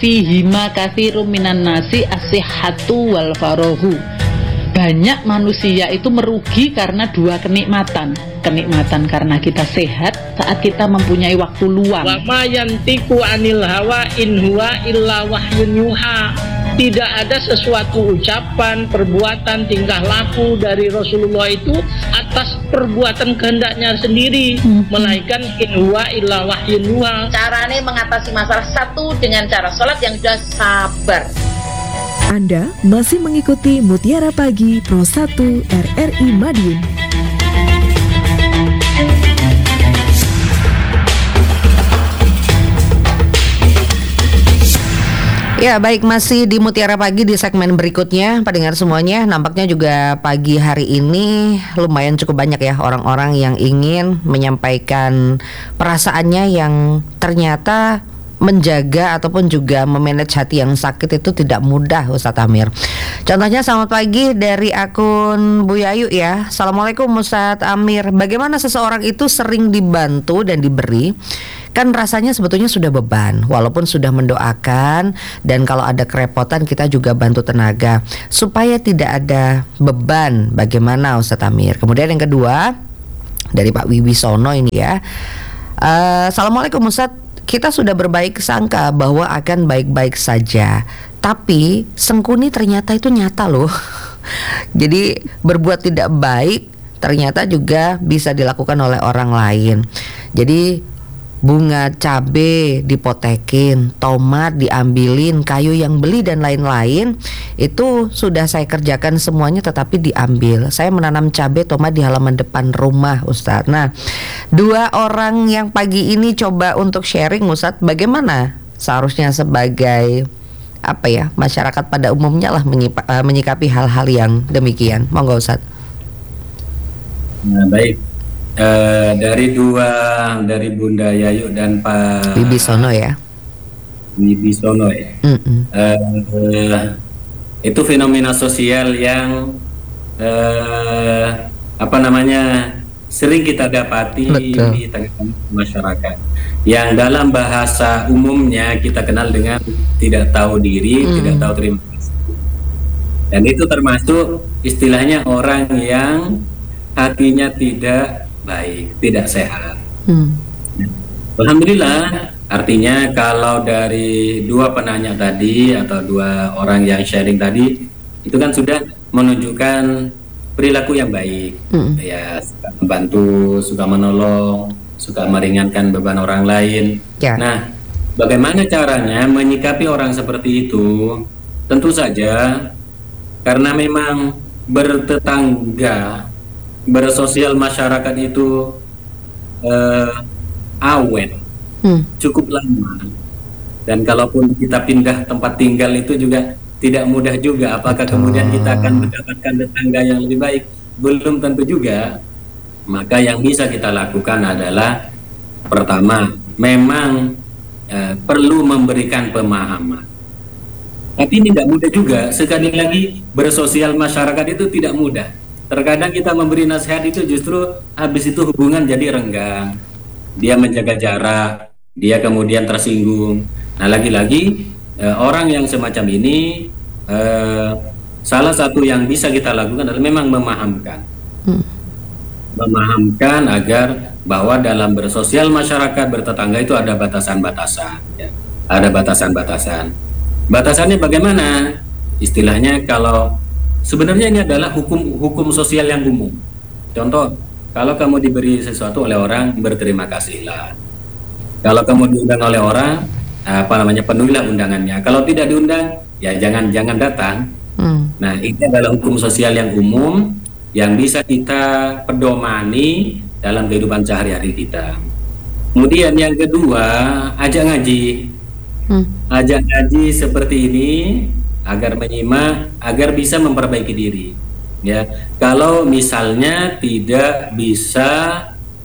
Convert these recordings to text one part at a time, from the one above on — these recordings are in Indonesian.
fihima katsirum minan nasi as-sihhatu wal farahu. Banyak manusia itu merugi karena dua kenikmatan karena kita sehat saat kita mempunyai waktu luang. Wa ma yantiqu anil hawa in huwa illa wahyun yuha. Tidak ada sesuatu ucapan, perbuatan, tingkah laku dari Rasulullah itu atas perbuatan kehendaknya sendiri, melainkan in huwa illa wahyun yuha. Caranya mengatasi masalah satu dengan cara sholat yang sudah sabar. Anda masih mengikuti Mutiara Pagi Pro 1 RRI Madiun. Ya baik, masih di Mutiara Pagi di segmen berikutnya. Pendengar semuanya, nampaknya juga pagi hari ini lumayan cukup banyak ya orang-orang yang ingin menyampaikan perasaannya yang ternyata menjaga ataupun juga memanage hati yang sakit itu tidak mudah, Ustadz Amir. Contohnya selamat pagi dari akun Bu Yayu ya. Assalamualaikum Ustadz Amir. Bagaimana seseorang itu sering dibantu dan diberi, kan rasanya sebetulnya sudah beban, walaupun sudah mendoakan, dan kalau ada kerepotan kita juga bantu tenaga supaya tidak ada beban. Bagaimana Ustadz Amir? Kemudian yang kedua dari Pak Wibisono ini ya. Assalamualaikum Ustadz. Kita sudah berbaik sangka bahwa akan baik-baik saja, tapi sengkuni ternyata itu nyata loh. Jadi berbuat tidak baik ternyata juga bisa dilakukan oleh orang lain. Jadi bunga cabe dipotekin, tomat diambilin, kayu yang beli dan lain-lain itu sudah saya kerjakan semuanya tetapi diambil. Saya menanam cabe, tomat di halaman depan rumah Ustadz. Nah, dua orang yang pagi ini coba untuk sharing Ustadz, bagaimana seharusnya sebagai masyarakat pada umumnya lah menyikapi hal-hal yang demikian. Monggo Ustadz. Nah, baik. Dari Bunda Yayu dan Pak Wibisono ya. Wibisono ya. Itu fenomena sosial yang sering kita dapati. Betul. Di tengah masyarakat. Yang dalam bahasa umumnya kita kenal dengan tidak tahu diri, tidak tahu terima kasih. Dan itu termasuk istilahnya orang yang hatinya tidak baik, tidak sehat. Alhamdulillah, artinya kalau dari dua penanya tadi atau dua orang yang sharing tadi itu kan sudah menunjukkan perilaku yang baik, ya, suka membantu, suka menolong, suka meringankan beban orang lain. Nah, bagaimana caranya menyikapi orang seperti itu? Tentu saja karena memang bertetangga, bersosial masyarakat itu awet, cukup lama, dan kalaupun kita pindah tempat tinggal itu juga tidak mudah juga. Apakah kemudian kita akan mendapatkan tetangga yang lebih baik? Belum tentu juga. Maka yang bisa kita lakukan adalah pertama, memang perlu memberikan pemahaman. Tapi tidak mudah juga. Sekali lagi, bersosial masyarakat itu tidak mudah. Terkadang kita memberi nasihat itu justru habis itu hubungan jadi renggang. Dia menjaga jarak, dia kemudian tersinggung. Nah, lagi-lagi orang yang semacam ini, salah satu yang bisa kita lakukan adalah memang memahamkan. Memahamkan agar bahwa dalam bersosial masyarakat, bertetangga itu ada batasan-batasan, ya. Ada batasan-batasan. Batasannya bagaimana? Istilahnya kalau sebenarnya ini adalah hukum sosial yang umum. Contoh, kalau kamu diberi sesuatu oleh orang, berterima kasihlah. Kalau kamu diundang oleh orang, penuhilah undangannya. Kalau tidak diundang, ya jangan datang. Nah, ini adalah hukum sosial yang umum yang bisa kita pedomani dalam kehidupan sehari-hari kita. Kemudian yang kedua, ajak ngaji. Ajak ngaji seperti ini agar menyimak, agar bisa memperbaiki diri. Ya, kalau misalnya tidak bisa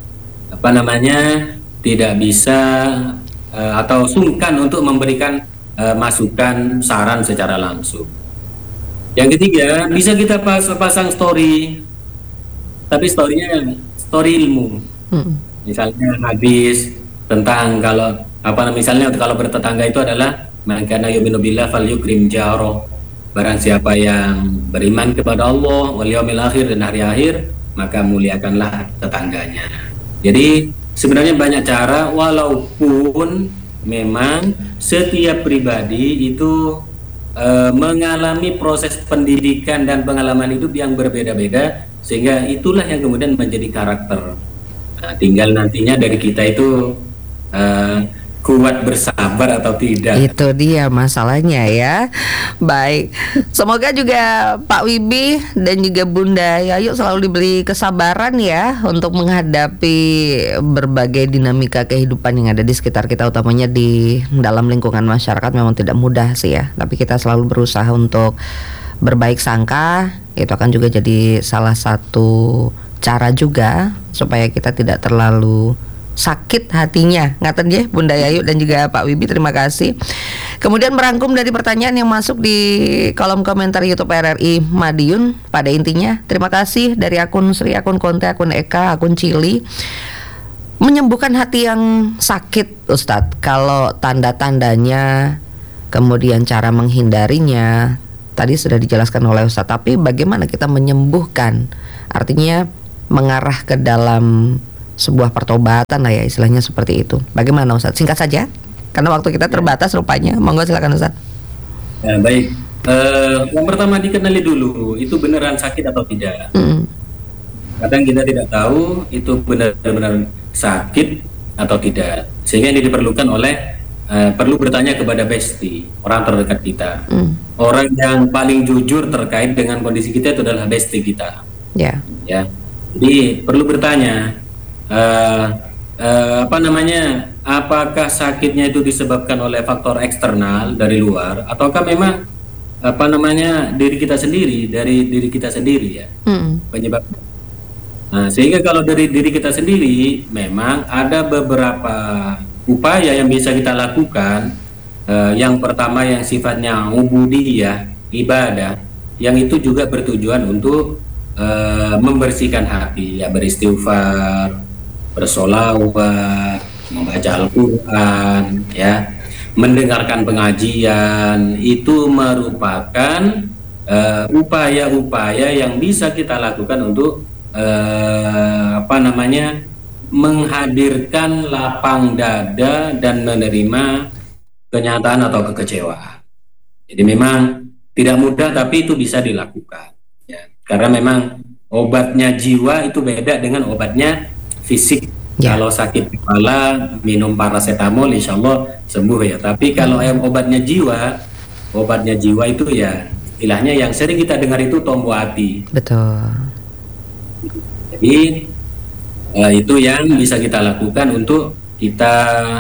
atau sungkan untuk memberikan masukan, saran secara langsung. Yang ketiga, bisa kita pasang story, tapi storynya story ilmu. Misalnya hadis tentang kalau misalnya kalau bertetangga itu adalah man kana yu'minu billah falyukrim jaro. Barang siapa yang beriman kepada Allah wal yaumil akhir dan hari akhir, maka muliakanlah tetangganya. Jadi sebenarnya banyak cara, walaupun memang setiap pribadi itu mengalami proses pendidikan dan pengalaman hidup yang berbeda-beda, sehingga itulah yang kemudian menjadi karakter. Nah, tinggal nantinya dari kita itu kuat bersabar atau tidak. Itu dia masalahnya ya. Baik, semoga juga Pak Wibi dan juga Bunda Yayu selalu diberi kesabaran ya untuk menghadapi berbagai dinamika kehidupan yang ada di sekitar kita, utamanya di dalam lingkungan masyarakat. Memang tidak mudah sih ya, tapi kita selalu berusaha untuk berbaik sangka. Itu akan juga jadi salah satu cara juga supaya kita tidak terlalu sakit hatinya. Ngaten ya Bunda Yayu dan juga Pak Wibi, terima kasih. Kemudian merangkum dari pertanyaan yang masuk di kolom komentar YouTube RRI Madiun, pada intinya terima kasih dari akun Sri, akun Konte, akun Eka, akun Cili. Menyembuhkan hati yang sakit Ustadz, kalau tanda-tandanya, kemudian cara menghindarinya tadi sudah dijelaskan oleh Ustadz, tapi bagaimana kita menyembuhkan, artinya mengarah ke dalam sebuah pertobatan lah ya, istilahnya seperti itu. Bagaimana Ustadz? Singkat saja, karena waktu kita terbatas rupanya. Monggo silakan Ustadz. Ya, baik. Yang pertama dikenali dulu, itu beneran sakit atau tidak. Kadang kita tidak tahu itu benar-benar sakit atau tidak. Sehingga ini diperlukan oleh perlu bertanya kepada besti, orang terdekat kita. Orang yang paling jujur terkait dengan kondisi kita itu adalah besti kita. Ya. Jadi perlu bertanya. Apakah sakitnya itu disebabkan oleh faktor eksternal dari luar, ataukah memang diri kita sendiri, dari diri kita sendiri ya penyebabnya. Nah, sehingga kalau dari diri kita sendiri memang ada beberapa upaya yang bisa kita lakukan. Yang pertama yang sifatnya ubudiyah, ibadah, yang itu juga bertujuan untuk membersihkan hati, ya, beristighfar, bersolawat, membaca Al-Quran, ya, mendengarkan pengajian. Itu merupakan upaya-upaya yang bisa kita lakukan untuk menghadirkan lapang dada dan menerima kenyataan atau kekecewaan. Jadi memang tidak mudah, tapi itu bisa dilakukan ya. Karena memang obatnya jiwa itu beda dengan obatnya fisik. Kalau sakit kepala minum paracetamol insya Allah sembuh ya. Tapi kalau obatnya jiwa itu ya istilahnya yang sering kita dengar itu tombo hati. Betul. Jadi itu yang bisa kita lakukan untuk kita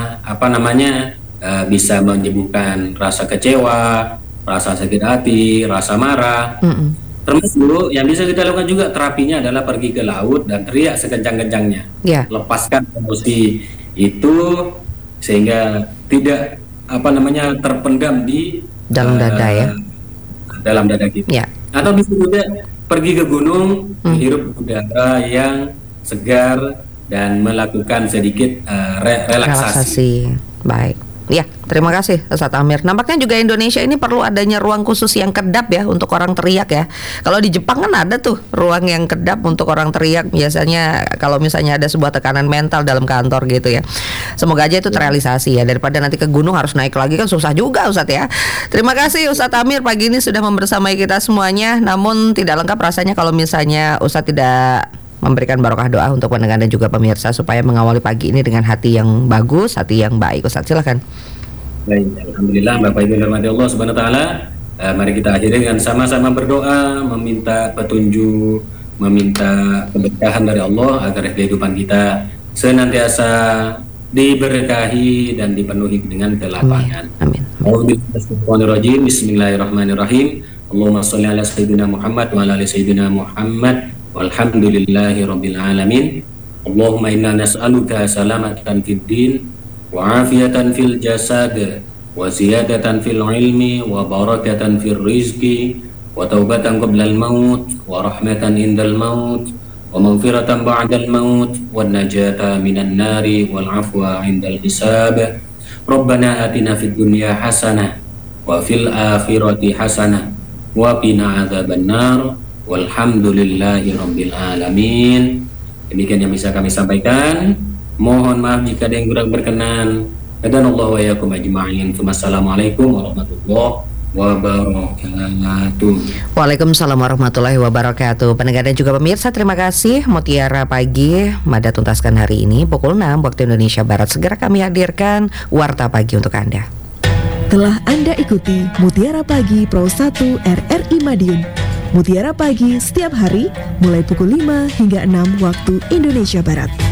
bisa menyembuhkan rasa kecewa, rasa sakit hati, rasa marah. Termasuk yang bisa kita lakukan juga terapinya adalah pergi ke laut dan teriak sekencang-kencangnya, lepaskan emosi itu sehingga tidak terpendam di dalam dada ya, dalam dada kita. Atau bisa juga pergi ke gunung, menghirup udara yang segar dan melakukan sedikit relaksasi. Baik. Ya, terima kasih Ustadz Amir. Nampaknya juga Indonesia ini perlu adanya ruang khusus yang kedap ya untuk orang teriak ya. Kalau di Jepang kan ada tuh ruang yang kedap untuk orang teriak. Biasanya kalau misalnya ada sebuah tekanan mental dalam kantor gitu ya. Semoga aja itu terrealisasi ya, daripada nanti ke gunung harus naik lagi kan susah juga Ustadz ya. Terima kasih Ustadz Amir pagi ini sudah membersamai kita semuanya. Namun tidak lengkap rasanya kalau misalnya Ustadz tidak memberikan barokah doa untuk pendengar dan juga pemirsa supaya mengawali pagi ini dengan hati yang bagus, hati yang baik. Ustaz, silakan. Baik, alhamdulillah Bapak Ibu dirahmati Allah Subhanahu wa taala. Mari kita akhiri dengan sama-sama berdoa, meminta petunjuk, meminta keberkahan dari Allah agar kehidupan kita senantiasa diberkahi dan dipenuhi dengan kelapangan. Amin. Amin. Bismillahirrahmanirrahim. Allahumma sholli ala sayyidina Muhammad wa ala ali sayyidina Muhammad. Walhamdulillahi rabbil alamin. Allahumma inna nas'aluka salamatan fid din wa afiyatan fil jasad wa ziyadatan fil ilmi wa barakatan fil rizqi wa taubatan qabla al maut wa rahmatan indal maut wa maghfiratan ba'dal maut wa najata minan nari wal afwa indal hisab. Rabbana atina fid dunya hasanah wa fil akhirati hasanah wa qina adzabannar walhamdulillahi rabbil alamin. Demikian yang bisa kami sampaikan. Mohon maaf jika ada yang kurang berkenan. Hadanallahu wa iyyakum ajma'in. Wassalamualaikum warahmatullahi wabarakatuh. Waalaikumsalam warahmatullahi wabarakatuh. Pendengar dan juga pemirsa, terima kasih. Mutiara Pagi Mada tuntaskan hari ini pukul 6 waktu Indonesia Barat. Segera kami hadirkan Warta Pagi untuk Anda. Telah Anda ikuti Mutiara Pagi Pro 1 RRI Madiun. Mutiara Pagi setiap hari mulai pukul 5 hingga 6 waktu Indonesia Barat.